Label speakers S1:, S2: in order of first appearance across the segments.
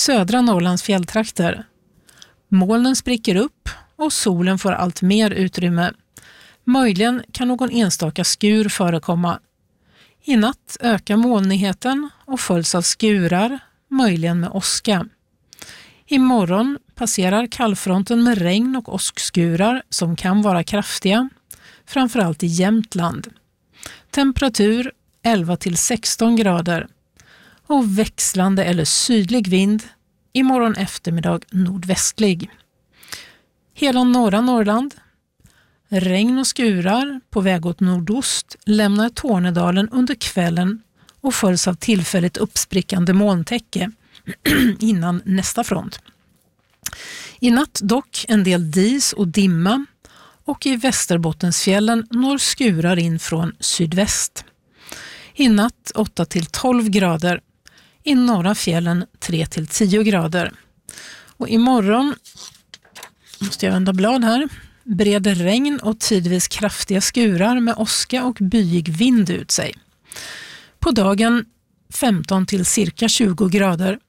S1: södra Norrlands fjälltrakter. Molnen spricker upp och solen får allt mer utrymme. Möjligen kan någon enstaka skur förekomma. I natt ökar molnigheten och följs av skurar, möjligen med åska. Imorgon passerar kallfronten med regn och åskskurar som kan vara kraftiga, framförallt i Jämtland. Temperatur 11 till 16 grader och växlande eller sydlig vind, imorgon eftermiddag nordvästlig. Hela norra Norrland. Regn och skurar på väg åt nordost lämnar Tornedalen under kvällen och följs av tillfälligt uppsprickande molntäcke innan nästa front. I natt dock en del dis och dimma och i Västerbottensfjällen når skurar in från sydväst. I natt 8 till 12 grader, i norra fjällen 3 till 10 grader. Och imorgon, måste jag vända blad här, breder regn och tidvis kraftiga skurar med åska och byig vind ut sig. På dagen 15 till cirka 20 grader.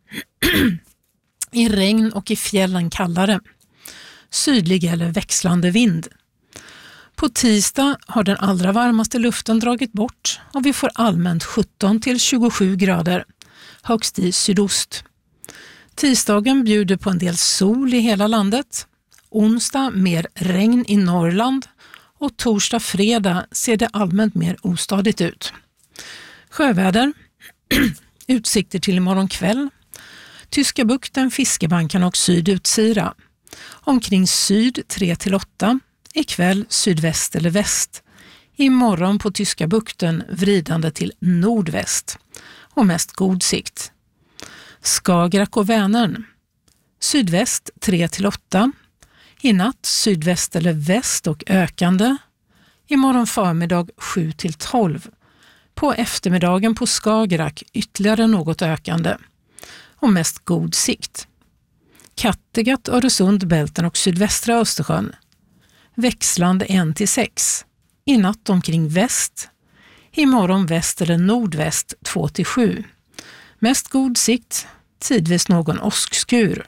S1: I regn och i fjällen kallare. Sydlig eller växlande vind. På tisdag har den allra varmaste luften dragit bort och vi får allmänt 17 till 27 grader. Högst i sydost. Tisdagen bjuder på en del sol i hela landet. Onsdag mer regn i Norrland och torsdag-fredag ser det allmänt mer ostadigt ut. Sjöväder. Utsikter till imorgon kväll. Tyska bukten, Fiskebanken och Sydutsira. Omkring syd 3 till 8. Ikväll sydväst eller väst. Imorgon på Tyska bukten vridande till nordväst. Och mest god sikt. Skagerrak och Vänern. Sydväst 3 till 8. I natt sydväst eller väst och ökande. Imorgon förmiddag 7 till 12. På eftermiddagen på Skagerrak ytterligare något ökande. Och mest god sikt. Kattegatt, Öresund, Bälten och sydvästra Östersjön. Växlande 1 till 6. I natt omkring väst. Imorgon väst eller nordväst 2 till 7. Mest god sikt. Tidvis någon åskskur.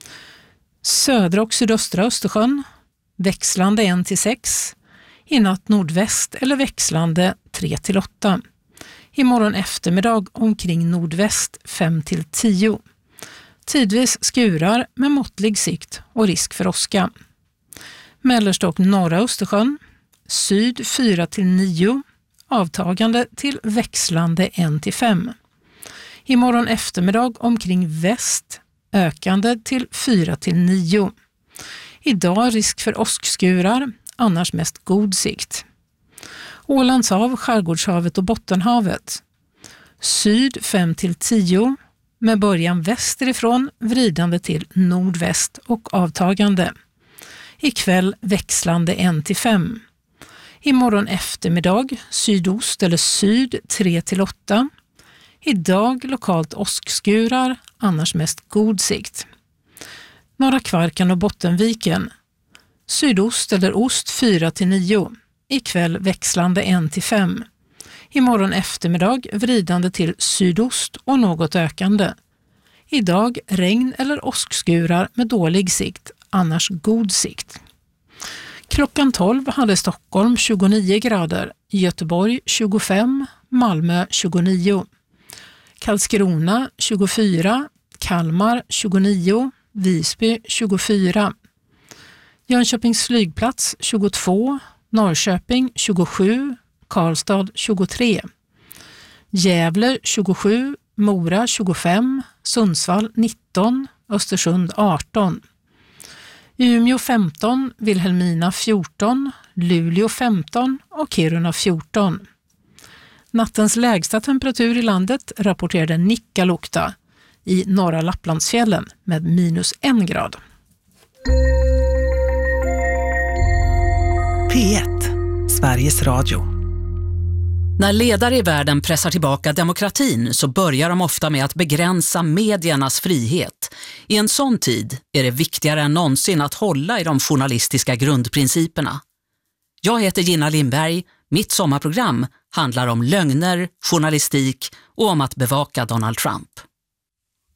S1: Södra och sydöstra Östersjön. Växlande 1 till 6. I natt nordväst eller växlande 3 till 8. Imorgon eftermiddag omkring nordväst 5 till 10. Tidvis skurar med måttlig sikt och risk för åska. Mellersta och norra Östersjön. Syd 4 till 9. Avtagande till växlande 1 till 5. Imorgon eftermiddag omkring väst. Ökande till 4 till 9. Idag risk för åskskurar, annars mest god sikt. Ålandshav, Skärgårdshavet och Bottenhavet. Syd 5 till 10 med början västerifrån vridande till nordväst och avtagande. Ikväll växlande 1 till 5. Imorgon eftermiddag sydost eller syd 3 till 8. Idag lokalt åskskurar, annars mest god sikt. Norra Kvarken och Bottenviken. Sydost eller ost 4 till 9. Ikväll växlande 1 till 5. Imorgon eftermiddag vridande till sydost och något ökande. Idag regn eller åskskurar med dålig sikt, annars god sikt. Klockan 12 hade Stockholm 29 grader, Göteborg 25, Malmö 29. Karlskrona 24, Kalmar 29, Visby 24. Jönköpings flygplats 22, Norrköping 27, Karlstad 23. Gävle 27, Mora 25, Sundsvall 19, Östersund 18. Umeå 15, Vilhelmina 14, Luleå 15 och Kiruna 14. Nattens lägsta temperatur i landet rapporterade Nikkaluokta i norra Lapplandsfjällen med -1 grad.
S2: P1, Sveriges Radio.
S3: När ledare i världen pressar tillbaka demokratin så börjar de ofta med att begränsa mediernas frihet. I en sån tid är det viktigare än någonsin att hålla i de journalistiska grundprinciperna. Jag heter Gina Lindberg. Mitt sommarprogram handlar om lögner, journalistik och om att bevaka Donald Trump.